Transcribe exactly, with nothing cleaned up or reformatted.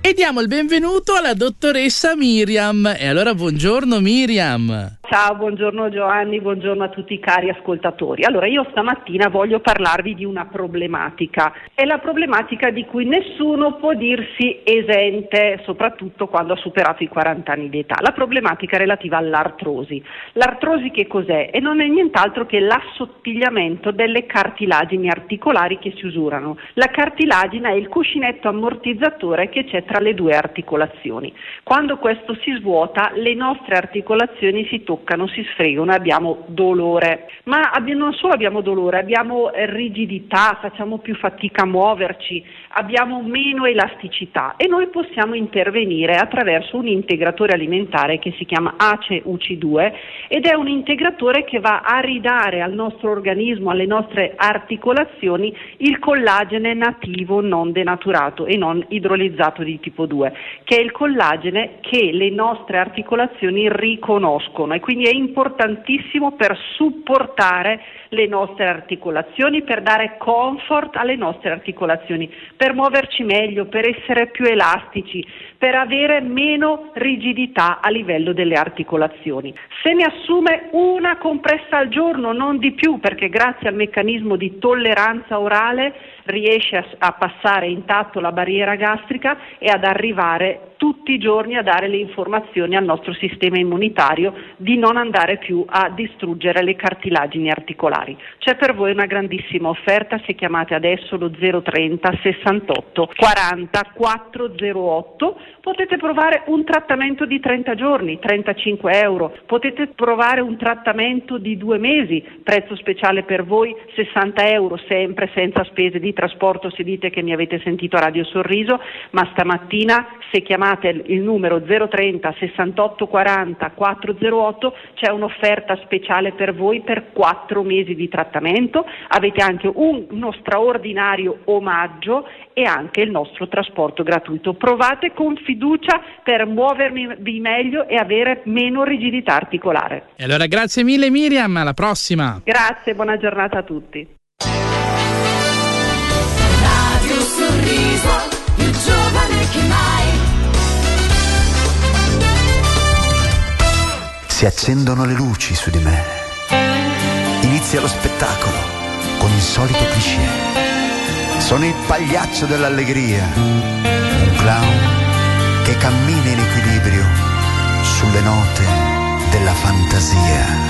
E diamo il benvenuto alla dottoressa Miriam. E allora buongiorno Miriam. Ciao, buongiorno Giovanni, buongiorno a tutti i cari ascoltatori. Allora, io stamattina voglio parlarvi di una problematica. È la problematica di cui nessuno può dirsi esente, soprattutto quando ha superato i quaranta anni di età. La problematica relativa all'artrosi. L'artrosi che cos'è? E non è nient'altro che l'assottigliamento delle cartilagini articolari che si usurano. La cartilagine è il cuscinetto ammortizzatore che c'è tra le due articolazioni. Quando questo si svuota, le nostre articolazioni si toccano, si sfregano, abbiamo dolore, ma abbiamo, non solo abbiamo dolore, abbiamo rigidità, facciamo più fatica a muoverci, abbiamo meno elasticità e noi possiamo intervenire attraverso un integratore alimentare che si chiama A C E U C due ed è un integratore che va a ridare al nostro organismo, alle nostre articolazioni, il collagene nativo non denaturato e non idrolizzato di tipo due, che è il collagene che le nostre articolazioni riconoscono e quindi è importantissimo per supportare le nostre articolazioni, per dare comfort alle nostre articolazioni, per muoverci meglio, per essere più elastici, per avere meno rigidità a livello delle articolazioni. Se ne assume una compressa al giorno, non di più, perché grazie al meccanismo di tolleranza orale riesce a, a passare intatto la barriera gastrica e ad arrivare tutti i giorni a dare le informazioni al nostro sistema immunitario di non andare più a distruggere le cartilagini articolari. C'è per voi una grandissima offerta, se chiamate adesso lo zero trenta sessantotto quaranta quattrocentotto, potete provare un trattamento di trenta giorni, trentacinque euro, potete provare un trattamento di due mesi, prezzo speciale per voi sessanta euro, sempre senza spese di trasporto se dite che mi avete sentito a Radio Sorriso, ma stamattina se chiamate il numero zero trenta sessantotto quaranta quattrocentotto c'è un'offerta speciale per voi per quattro mesi di trattamento, avete anche un, uno straordinario omaggio e anche il nostro trasporto gratuito. Provate con fiducia per muovervi meglio e avere meno rigidità articolare. E allora grazie mille Miriam, alla prossima. Grazie, buona giornata a tutti. Radio Sorriso, più giovane che mai. Si accendono le luci su di me. Inizia lo spettacolo con il solito cliché. Sono il pagliaccio dell'allegria, un clown che cammina in equilibrio sulle note della fantasia.